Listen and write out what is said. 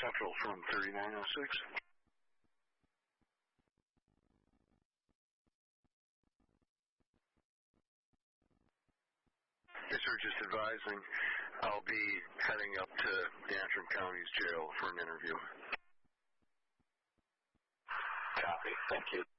Central from 3906. Yes, sir, just advising I'll be heading up to Antrim County's jail for an interview. Copy. Thank you.